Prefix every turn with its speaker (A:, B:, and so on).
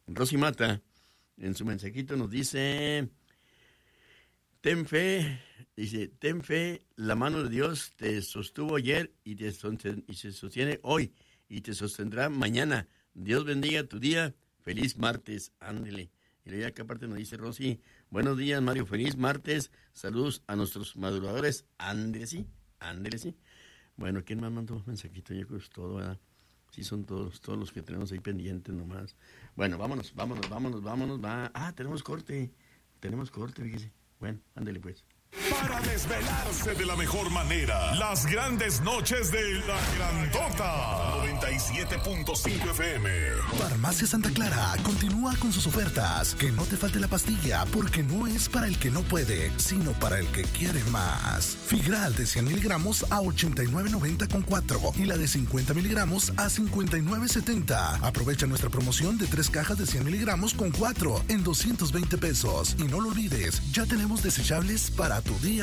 A: Rosy Mata, en su mensajito nos dice, ten fe, la mano de Dios te sostuvo ayer y se sostiene hoy y te sostendrá mañana. Dios bendiga tu día, feliz martes, ándele. Y luego acá aparte nos dice Rosy, buenos días Mario, feliz martes, saludos a nuestros madrugadores, ándele sí. Bueno, ¿quién más mandó un mensajito? Yo creo que es todo, ¿verdad? Sí, son todos los que tenemos ahí pendientes nomás. Bueno, vámonos, va. Ah, tenemos corte, fíjese. Bueno, ándele pues.
B: Para desvelarse de la mejor manera, las grandes noches de La Grandota. 97.5 FM.
C: Farmacia Santa Clara continúa con sus ofertas. Que no te falte la pastilla, porque no es para el que no puede, sino para el que quiere más. Figral de 100 miligramos a 89.90 con 4 y la de 50 miligramos a 59.70. Aprovecha nuestra promoción de 3 cajas de 100 miligramos con 4 en 220 pesos. Y no lo olvides, ya tenemos desechables para tu día